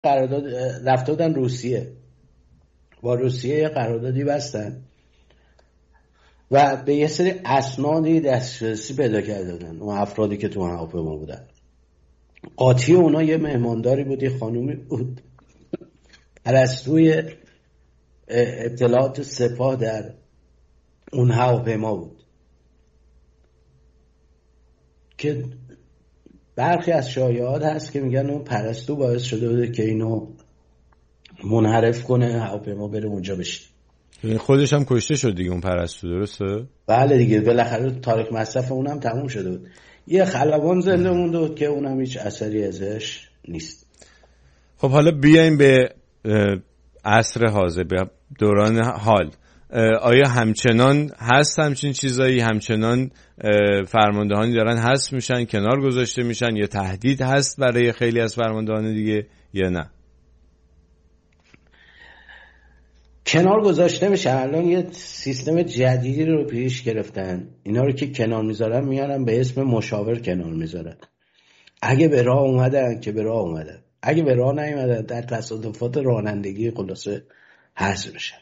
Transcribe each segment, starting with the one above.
قرارداد رفته بودن روسیه، با روسیه یه قراردادی بستن و به یه سری اسنادی دسترسی پیدا کرده بودن اون افرادی که تو هواپیما بودن. قاطی اونا یه مهمانداری بود، یه خانومی بود، پرستوی اطلاعات سپاه در اون هواپیما بود که برخی از شایعات هست که میگن اون پرستو باعث شده بوده که اینو منحرف کنه، هواپیما بره اونجا بشه. خودش هم کشته شد دیگه اون پرستو، درسته؟ بله دیگه، بالاخره تاریخ مصرف اونم تموم شده بود. یه خلبان زنده مونده بود که اونم هیچ اثری ازش نیست. خب حالا بیایم به عصر حاضر، به دوران حال. آیا همچنان هست همچین چیزایی؟ همچنان فرماندهانی دارن حذف میشن، کنار گذاشته میشن، یا تهدید هست برای خیلی از فرماندهان دیگه یا نه؟ کنار گذاشته میشه. الان یه سیستم جدیدی رو پیش گرفتن، اینا رو که کنار میذارن میارن به اسم مشاور کنار میذارن. اگه به راه اومدن که به راه اومدن، اگه به راه نیومدن در تصادفات رانندگی خلاصه حذف میشن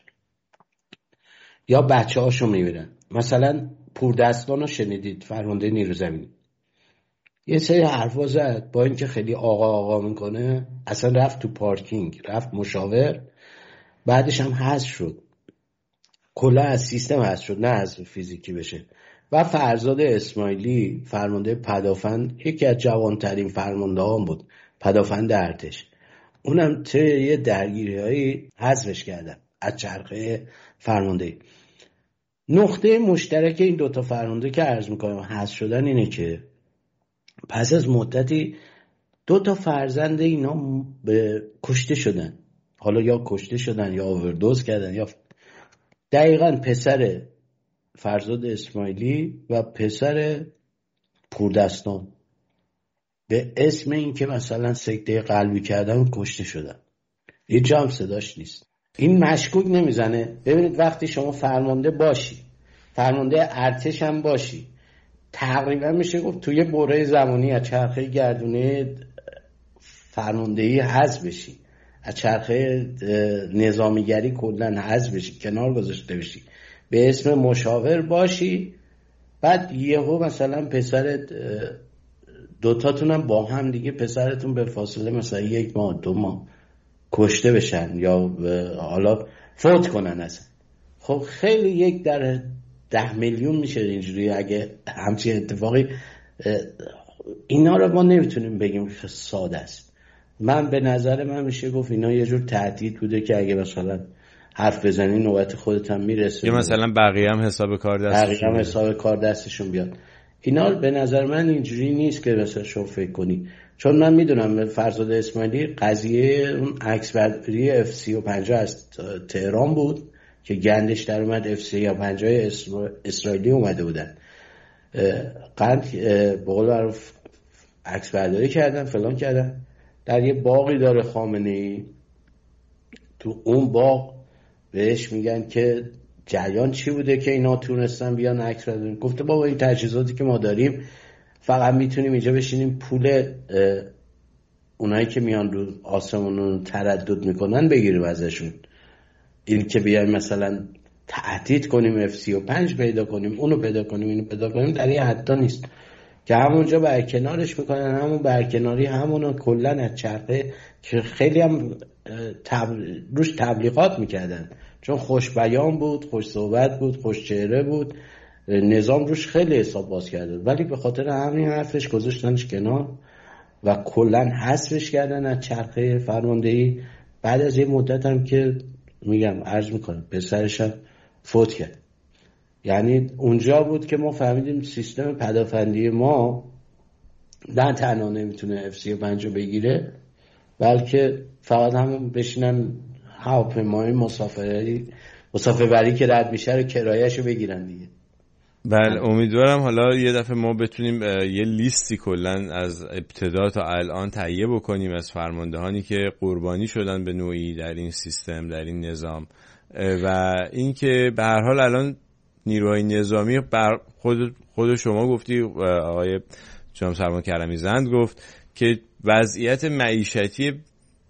یا بچه هاشو میبینن. مثلا پوردستان رو شنیدید، فرمانده نیرو زمینی یه سری حرفا زد، با اینکه خیلی آقا میکنه، اصلا رفت تو پارکینگ، رفت مشاور، بعدش هم حذف شد، کلا از سیستم حذف شد، نه از فیزیکی بشه. و فرزاد اسماعیلی فرمانده پدافند، یکی از جوانترین فرماندهان بود، پدافند ارتش، اونم طی یه درگیری‌هایی حذفش کردن از چرخه فرماندهی. نقطه مشترک این دوتا فرمانده که عرض میکنم حذف شدن اینه که پس از مدتی دوتا فرزند اینا کشته شدن. حالا یا کشته شدن یا اووردوز کردن، یا دقیقاً پسر فرزاد اسماعیلی و پسر پوردستان به اسم این که مثلا سکته قلبی کردن کشته شدن. یه جام صداش نیست. این مشکوک نمیزنه؟ ببینید وقتی شما فرمانده باشی، فرمانده ارتش هم باشی، تقریبا میشه گفت توی بره زمانی از چرخه گردونه فرماندهی حذف بشی، از چرخه نظامیگری کلا حذف بشی، کنار گذاشته بشی، به اسم مشاور باشی، بعد یهو مثلا پسرت دوتاتونم با هم دیگه، پسرتون به فاصله مثلا 1 ماه 2 ماه کشته بشن یا حالا فوت کنن اصلا. خب خیلی 1 در 10 میلیون میشه اینجوری. اگه همچین اتفاقی، اینا رو ما نمیتونیم بگیم که ساده است. من به نظر من میشه گفت اینا یه جور تهدید بوده که اگه مثلا حرف بزنی نوبت خودت هم میرسه، یا مثلا بقیه هم حساب کار دستشون بیاد. اینا به نظر من اینجوری نیست که مثلا شما فکر کنی. چون من میدونم فرزاد اسماعیلی قضیه اون عکس برداری F-35 از تهران بود که گندش در اومد، F-35 اسرائیلی اومده بودن، قند بقول معروف عکس برداری کردن، فلان کردن. در یه باقی داره خامنه‌ای، تو اون باغ بهش میگن که جریان چی بوده که اینا تونستن بیان عکس بردارن. گفته بابا این تجهیزاتی که ما داریم فقط میتونیم اینجا بشینیم پول اونایی که میان رو آسمون تردد میکنن بگیریم ازشون. این که بیایم مثلا تهدید کنیم F-35 پیدا کنیم، اونو پیدا کنیم، اینو پیدا کنیم، در این حدا نیست که همونجا برکنارش میکنن. همون برکناری همونو کلن از چرخه که خیلی هم روش تبلیغات میکردن، چون خوش بیان بود، خوش صحبت بود، خوش چهره بود، نظام روش خیلی حساب باز کرده، ولی به خاطر همین حرفش گذاشتنش کنار و کلن حذفش کردن از چرخه فرماندهی. بعد از یه مدت هم که میگم عرض میکنم پسرش هم فوت کرد. یعنی اونجا بود که ما فهمیدیم سیستم پدافندی ما نه تنها نمیتونه F-35 رو بگیره، بلکه فقط همون بشینن هواپیمای مسافربری که رد میشه رو کرایه‌شو بگیرن دیگه. بله، امیدوارم حالا یه دفعه ما بتونیم یه لیستی کلن از ابتدا تا الان تهیه بکنیم از فرماندهانی که قربانی شدن به نوعی در این سیستم، در این نظام، و اینکه به هر حال الان نیروهای نظامی خود شما گفتی، آقای جناب سرمان کرمی زند گفت که وضعیت معیشتی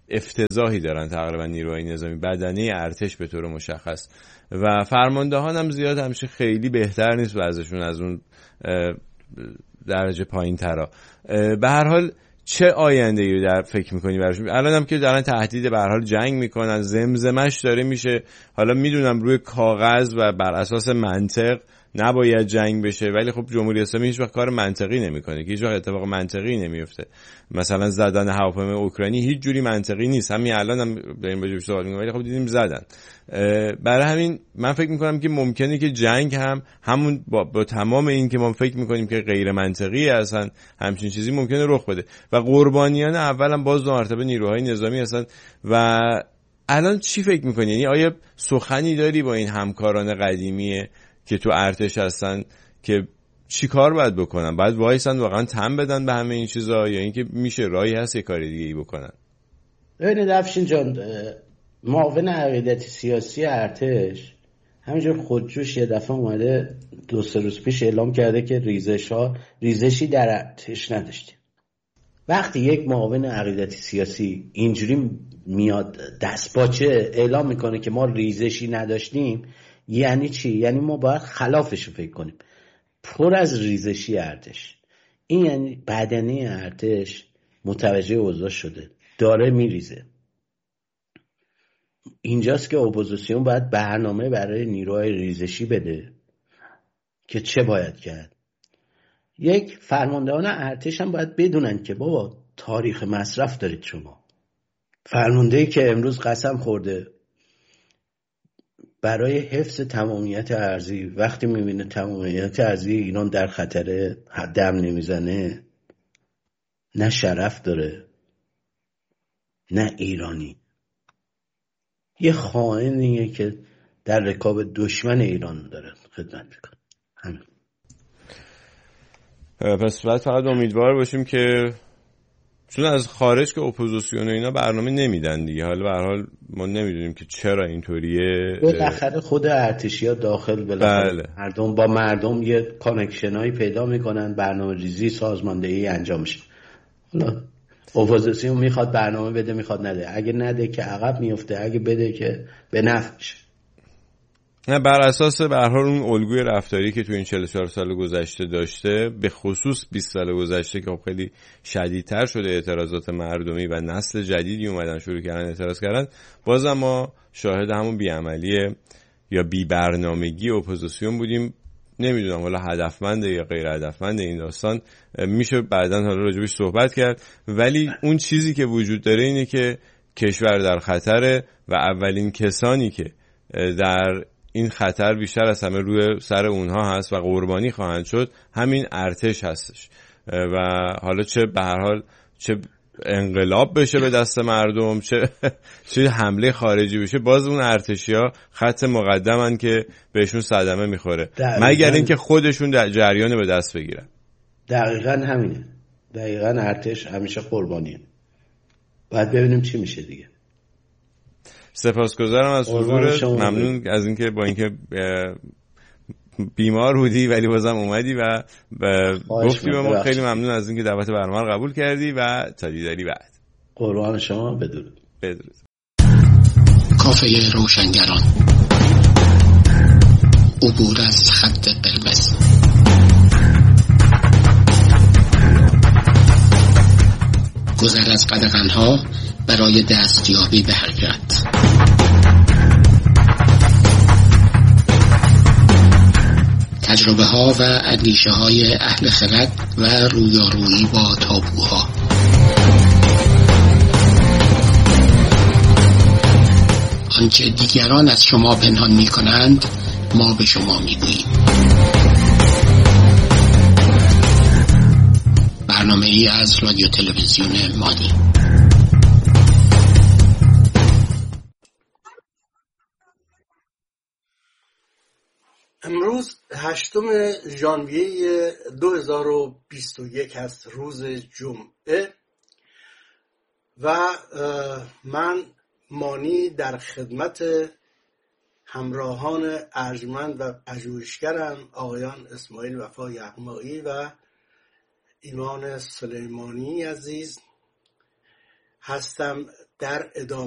افتضاحی دارن تقریبا نیروهای نظامی، بدنه ارتش به طور مشخص، و فرماندهان هم زیاد همیشه خیلی بهتر نیست وضعشون از اون درجه پایین ترا. به هر حال چه آینده ای رو در فکر میکنی براشون؟ الان هم که دارن تهدید به هر حال جنگ میکنن، زمزمش داره میشه، حالا میدونم روی کاغذ و بر اساس منطق نباید جنگ بشه، ولی خب جمهوری اسلامی هیچ وقت کار منطقی نمیکنه، هیچ وقت اتفاق منطقی نمیفته. مثلا زدن هواپیمای اوکراینی هیچ جوری منطقی نیست، همین الان هم داریم راجعش صحبت میکنیم، ولی خب دیدیم زدن. برای همین من فکر میکنم که ممکنه که جنگ هم همون با تمام این که ما فکر میکنیم که غیر منطقی اصلا همچین چیزی ممکنه رخ بده و قربانیان اولا باز دو مرتبه نیروهای نظامی هستن. و الان چی فکر میکنی؟ یعنی آیا سخنی داری با این همکاران قدیمی که تو ارتش هستن که چی کار باید بکنن؟ باید وایسن واقعا تن بدن به همه این چیزا، یا اینکه میشه راهی هست یه کار دیگه ای بکنن؟ ببینید افشین جان، معاون عقیدتی سیاسی ارتش همینجور خودجوش یه دفعه اومده 2-3 روز پیش اعلام کرده که ریزشی در ارتش نداشتیم. وقتی یک معاون عقیدتی سیاسی اینجوری میاد دستپاچه اعلام میکنه که ما ریزشی نداشتیم، یعنی چی؟ یعنی ما باید خلافش رو فکر کنیم. پر از ریزشی ارتش، این یعنی بدنه ارتش متوجه اوضاع شده، داره میریزه. اینجاست که اپوزیسیون باید برنامه برای نیروهای ریزشی بده که چه باید کرد. یک فرماندهان ارتش هم باید بدونن که بابا تاریخ مصرف دارید شما. فرماندهی که امروز قسم خورده برای حفظ تمامیت ارضی، وقتی میبینه تمامیت ارضی ایران در خطره دم نمیزنه، نه شرف داره نه ایرانی، یه خائنیه که در رکاب دشمن ایران داره خدمت میکنه. همین. پس باید فقط امیدوار باشیم که چون از خارج که اپوزیسیون و اینا برنامه نمیدن دیگه، حالا به هر حال ما نمیدونیم که چرا اینطوریه. بالاخره خود ارتشی‌ها داخل بالاخره مردم با مردم یه کانکشنایی پیدا میکنن، برنامه ریزی سازماندهی انجام میشه. حالا اپوزیسیون میخواد برنامه بده میخواد نده، اگه نده که عقب میفته، اگه بده که به نفع میشه. نه، بر اساس به هر حال اون الگوی رفتاری که تو این 44 سال گذشته داشته، به خصوص 20 سال گذشته که خیلی شدیدتر شده اعتراضات مردمی و نسل جدیدی اومدن شروع کردن اعتراض کردن، بازم ما شاهد همون بی‌عملی یا بی‌برنامگی اپوزیسیون بودیم. نمیدونم حالا هدفمنده یا غیر هدفمنده این داستان، میشه بعداً حالا راجبش صحبت کرد، ولی اون چیزی که وجود داره اینه که کشور در خطره و اولین کسانی که در این خطر بیشتر از همه روی سر اونها هست و قربانی خواهند شد همین ارتش هستش. و حالا چه به هر حال چه انقلاب بشه به دست مردم، چه حمله خارجی بشه، باز اون ارتشی‌ها خط مقدمن که بهشون صدمه میخوره، مگر اینکه خودشون در جریان به دست بگیرن. دقیقاً همینه، دقیقاً ارتش همیشه قربانیه. باید ببینیم چی میشه دیگه. سپاسگزارم از حضورت، ممنون از اینکه با اینکه بیمار بودی ولی بازم اومدی و گفتی به ما. خیلی ممنون از اینکه دعوت برنامه رو قبول کردی و تا دیداری بعد. قربان شما. بدرود. کافه روشنگران، عبور از خط قرمز. گذر از قدغن‌ها برای دستیابی به حقیقت. تجربه ها و اندیشه های اهل خرد و رویارویی با تابوها. آنچه دیگران از شما پنهان می کنند ما به شما می گوییم. برنامه ای از رادیو تلویزیون مانی. امروز 8 ژانویه 2021 هست، روز جمعه، و من مانی در خدمت همراهان ارجمند و پژوهشگرم آقایان اسماعیل وفا یغمایی و ایمان سلیمانی عزیز هستم در ادامه